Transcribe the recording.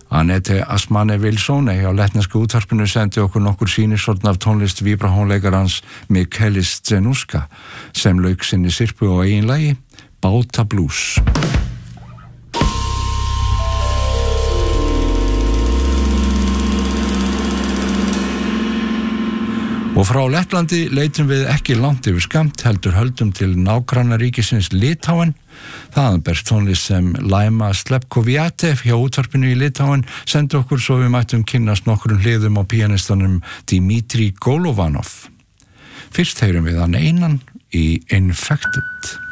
Anette Asmane-Wilsone hjá lettneska útvarpinu sendi okkur nokkur sýnishorn af tónlist víbrahónleikarans Michaelis Zenuska sem lauk sinni syrpu á eigin lagi Báta Blues. Og frá Lettlandi leitum við ekki langt yfir skammt, heldur höldum til nágrannaríkisins Litáen. Þaðan berst tónlist sem Laima Slepkoviatev hjá útvarpinu í Litáen sendi okkur svo við mættum kynnast nokkrum hliðum á píanistanum Dmitri Golovanov. Fyrst heyrum við hann einan í Infected.